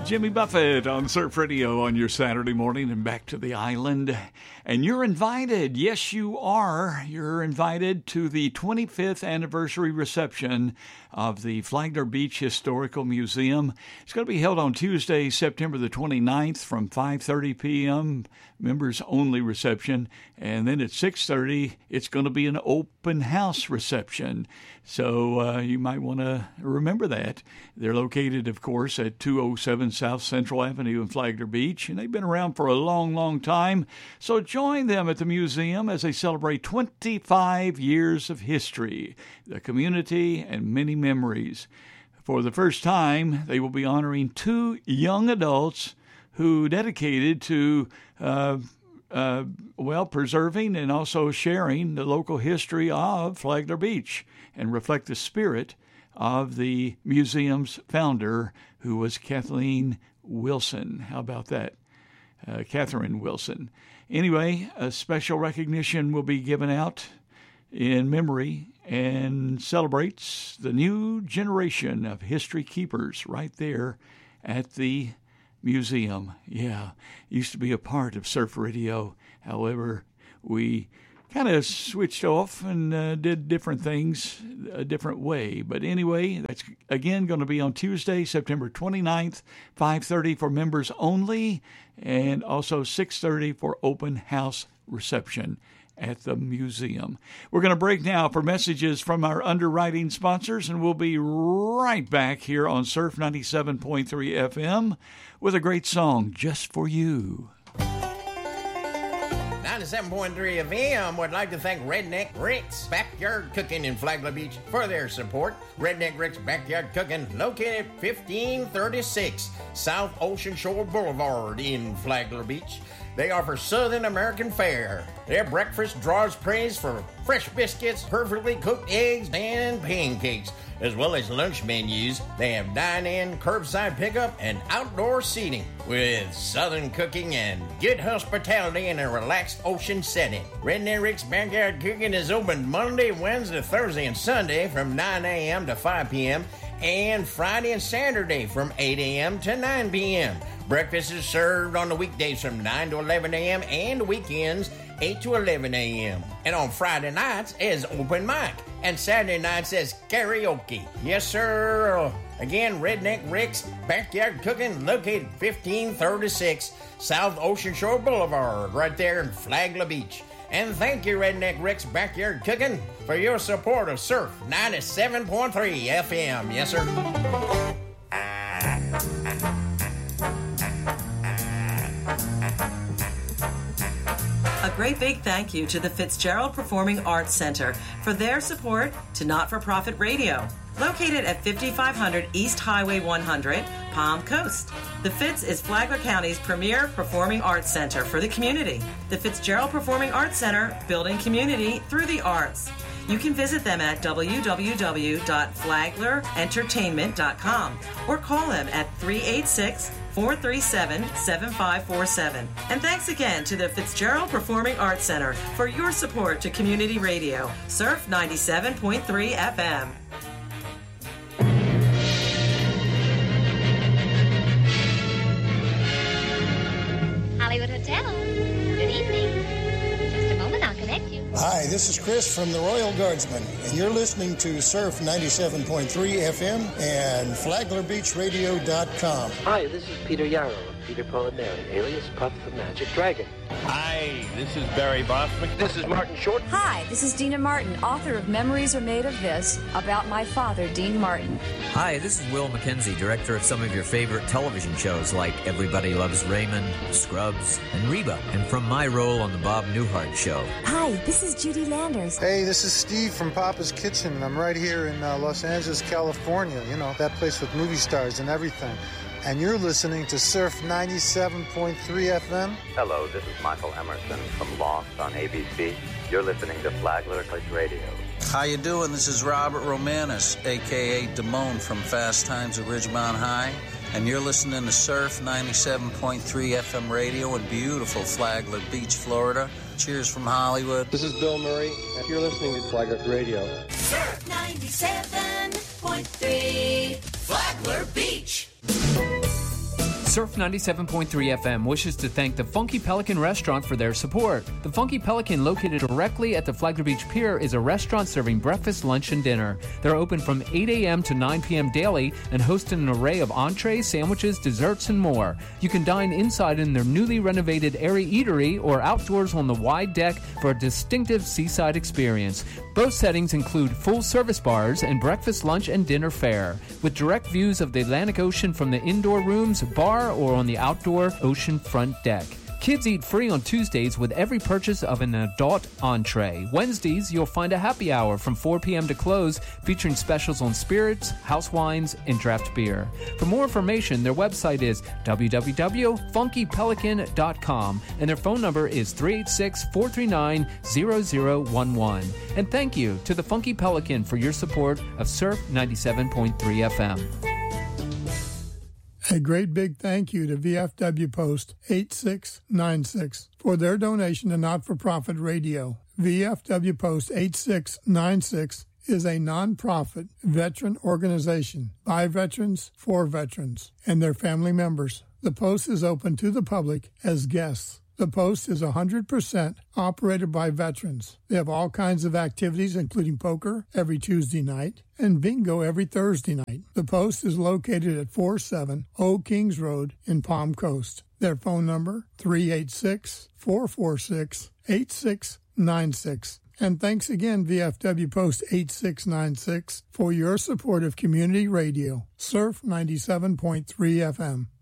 Jimmy Buffett on Surf Radio on your Saturday morning and back to the island. And you're invited. Yes, you are. You're invited to the 25th anniversary reception of the Flagler Beach Historical Museum. It's going to be held on Tuesday, September the 29th from 5:30 p.m., members-only reception. And then at 6:30, it's going to be an open house reception. So you might want to remember that. They're located, of course, at 207 South Central Avenue in Flagler Beach, and they've been around for a long, long time. So join them at the museum as they celebrate 25 years of history, the community, and many memories. For the first time, they will be honoring 2 young adults who dedicated to preserving and also sharing the local history of Flagler Beach and reflect the spirit of the museum's founder, who was Kathleen Wilson. How about that? Catherine Wilson. Anyway, a special recognition will be given out in memory and celebrates the new generation of history keepers right there at the museum. Yeah, used to be a part of Surf Radio. However, we kind of switched off and did different things a different way. But anyway, that's again going to be on Tuesday, September 29th, 5:30 for members only, and also 6:30 for open house reception at the museum. We're going to break now for messages from our underwriting sponsors, and we'll be right back here on Surf 97.3 FM with a great song just for you. 97.3 FM would like to thank Redneck Rick's Backyard Cooking in Flagler Beach for their support. Redneck Rick's Backyard Cooking, located at 1536 South Ocean Shore Boulevard in Flagler Beach. They offer Southern American fare. Their breakfast draws praise for fresh biscuits, perfectly cooked eggs, and pancakes, as well as lunch menus. They have dine-in, curbside pickup, and outdoor seating with Southern cooking and good hospitality in a relaxed ocean setting. Redneck Rick's Backyard Cooking is open Monday, Wednesday, Thursday, and Sunday from 9 a.m. to 5 p.m. and Friday and Saturday from 8 a.m. to 9 p.m. Breakfast is served on the weekdays from 9 to 11 a.m. and weekends 8 to 11 a.m. And on Friday nights is open mic. And Saturday nights is karaoke. Yes, sir. Again, Redneck Rick's Backyard Cooking, located 1536 South Ocean Shore Boulevard, right there in Flagler Beach. And thank you, Redneck Rick's Backyard Cooking, for your support of Surf 97.3 FM. Yes, sir. A great big thank you to the Fitzgerald Performing Arts Center for their support to Not-for-Profit Radio, located at 5500 East Highway 100, Palm Coast. The Fitz is Flagler County's premier performing arts center for the community. The Fitzgerald Performing Arts Center, building community through the arts. You can visit them at www.flaglerentertainment.com or call them at 386-437-7547. And thanks again to the Fitzgerald Performing Arts Center for your support to community radio. Surf 97.3 FM. Hollywood Hotel. Good evening. Just a moment, I'll connect you. Hi, this is Chris from the Royal Guardsmen, and you're listening to Surf 97.3 FM and FlaglerBeachRadio.com. Hi, this is Peter Yarrow of Peter Polidori, alias Puff the Magic Dragon. Hi, this is Barry Bostwick. This is Martin Short. Hi, this is Dina Martin, author of Memories Are Made of This, about my father, Dean Martin. Hi, this is Will McKenzie, director of some of your favorite television shows like Everybody Loves Raymond, Scrubs, and Reba, and from my role on the Bob Newhart Show. Hi, this is Judy Landers. Hey, this is Steve from Papa's Kitchen. I'm right here in Los Angeles, California. You know, that place with movie stars and everything. And you're listening to Surf 97.3 FM. Hello, this is Michael Emerson from Lost on ABC. You're listening to Flagler Click Radio. How you doing? This is Robert Romanus, a.k.a. Damone from Fast Times at Ridgemont High. And you're listening to Surf 97.3 FM radio in beautiful Flagler Beach, Florida. Cheers from Hollywood. This is Bill Murray, and you're listening to Flagler Radio. Surf 97.3 Flagler Beach. Surf 97.3 FM wishes to thank the Funky Pelican Restaurant for their support. The Funky Pelican, located directly at the Flagler Beach Pier, is a restaurant serving breakfast, lunch, and dinner. They're open from 8 a.m. to 9 p.m. daily and host an array of entrees, sandwiches, desserts, and more. You can dine inside in their newly renovated airy eatery or outdoors on the wide deck for a distinctive seaside experience. Both settings include full-service bars and breakfast, lunch, and dinner fare, with direct views of the Atlantic Ocean from the indoor rooms, bar, or on the outdoor ocean front deck. Kids eat free on Tuesdays with every purchase of an adult entree. Wednesdays, you'll find a happy hour from 4 p.m. to close, featuring specials on spirits, house wines, and draft beer. For more information, their website is www.funkypelican.com, and their phone number is 386-439-0011. And thank you to the Funky Pelican for your support of Surf 97.3 FM. A great big thank you to VFW Post 8696 for their donation to Not-for-Profit Radio. VFW Post 8696 is a non-profit veteran organization by veterans for veterans and their family members. The Post is open to the public as guests. The Post is 100% operated by veterans. They have all kinds of activities, including poker every Tuesday night and bingo every Thursday night. The Post is located at 47 Old Kings Road in Palm Coast. Their phone number, 386-446-8696. And thanks again, VFW Post 8696, for your support of community radio. Surf 97.3 FM.